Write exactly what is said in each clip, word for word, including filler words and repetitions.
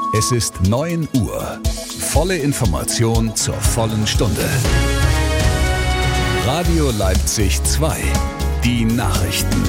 Es ist neun Uhr. Volle Information zur vollen Stunde. Radio Leipzig zwei. Die Nachrichten.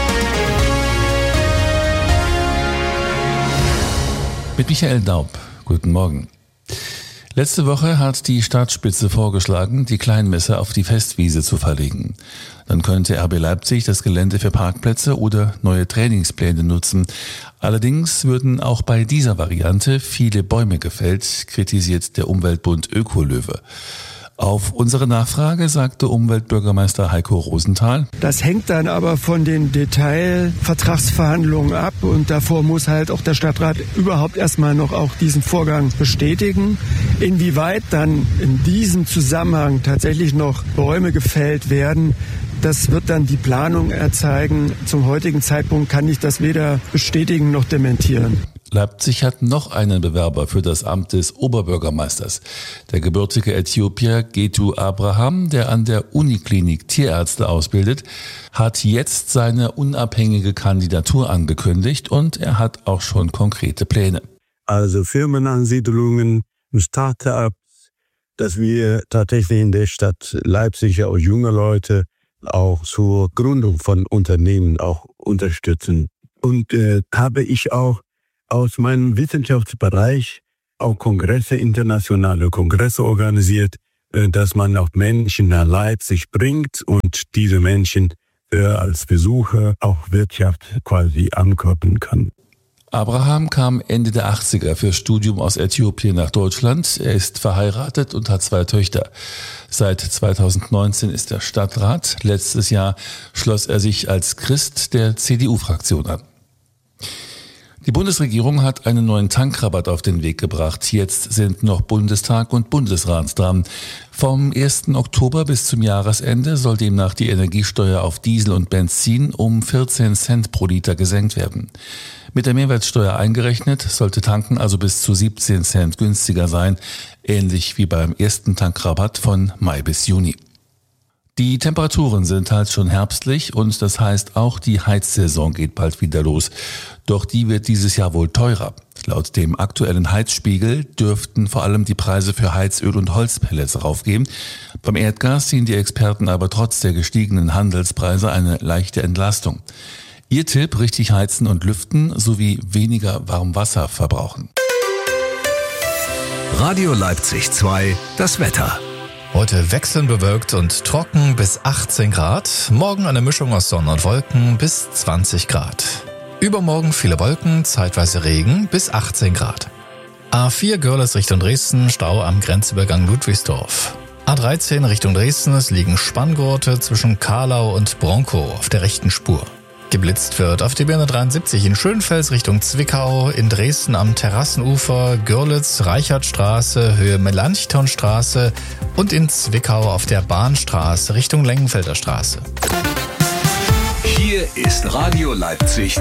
Mit Michael Daub. Guten Morgen. Letzte Woche hat die Stadtspitze vorgeschlagen, die Kleinmesse auf die Festwiese zu verlegen. Dann könnte R B Leipzig das Gelände für Parkplätze oder neue Trainingspläne nutzen. Allerdings würden auch bei dieser Variante viele Bäume gefällt, kritisiert der Umweltbund Ökolöwe. Auf unsere Nachfrage sagte Umweltbürgermeister Heiko Rosenthal: Das hängt dann aber von den Detailvertragsverhandlungen ab und davor muss halt auch der Stadtrat überhaupt erstmal noch auch diesen Vorgang bestätigen. Inwieweit dann in diesem Zusammenhang tatsächlich noch Bäume gefällt werden, das wird dann die Planung erzeigen. Zum heutigen Zeitpunkt kann ich das weder bestätigen noch dementieren. Leipzig hat noch einen Bewerber für das Amt des Oberbürgermeisters. Der gebürtige Äthiopier Getu Abraham, der an der Uniklinik Tierärzte ausbildet, hat jetzt seine unabhängige Kandidatur angekündigt und er hat auch schon konkrete Pläne. Also Firmenansiedlungen, Start-ups, dass wir tatsächlich in der Stadt Leipzig auch junge Leute auch zur Gründung von Unternehmen auch unterstützen. Und äh, habe ich auch aus meinem Wissenschaftsbereich auch Kongresse, internationale Kongresse organisiert, dass man auch Menschen nach Leipzig bringt und diese Menschen als Besucher auch Wirtschaft quasi ankurbeln kann. Abraham kam Ende der achtziger fürs Studium aus Äthiopien nach Deutschland. Er ist verheiratet und hat zwei Töchter. Seit zweitausendneunzehn ist er Stadtrat. Letztes Jahr schloss er sich als Christ der C D U-Fraktion an. Die Bundesregierung hat einen neuen Tankrabatt auf den Weg gebracht. Jetzt sind noch Bundestag und Bundesrat dran. Vom ersten Oktober bis zum Jahresende soll demnach die Energiesteuer auf Diesel und Benzin um vierzehn Cent pro Liter gesenkt werden. Mit der Mehrwertsteuer eingerechnet sollte Tanken also bis zu siebzehn Cent günstiger sein, ähnlich wie beim ersten Tankrabatt von Mai bis Juni. Die Temperaturen sind halt schon herbstlich und das heißt auch die Heizsaison geht bald wieder los. Doch die wird dieses Jahr wohl teurer. Laut dem aktuellen Heizspiegel dürften vor allem die Preise für Heizöl und Holzpellets raufgehen. Beim Erdgas sehen die Experten aber trotz der gestiegenen Handelspreise eine leichte Entlastung. Ihr Tipp: richtig heizen und lüften sowie weniger Warmwasser verbrauchen. Radio Leipzig zwei, das Wetter. Heute wechselnd bewölkt und trocken bis achtzehn Grad. Morgen eine Mischung aus Sonne und Wolken bis zwanzig Grad. Übermorgen viele Wolken, zeitweise Regen bis achtzehn Grad. A vier Görlitz Richtung Dresden, Stau am Grenzübergang Ludwigsdorf. A dreizehn Richtung Dresden, es liegen Spanngurte zwischen Kahlau und Bronkow auf der rechten Spur. Geblitzt wird auf die B hundertdreiundsiebzig in Schönfels Richtung Zwickau, in Dresden am Terrassenufer, Görlitz, Reichertstraße, Höhe Melanchthonstraße und in Zwickau auf der Bahnstraße Richtung Lengenfelder Straße. Hier ist Radio Leipzig